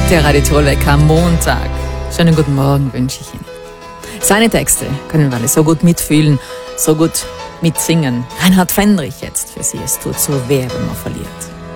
Der Radio Tirol-Wecker am Montag. Schönen guten Morgen wünsche ich Ihnen. Seine Texte können wir alle so gut mitfühlen, so gut mitsingen. Reinhard Fendrich jetzt für Sie. Es tut so weh, wenn man verliert.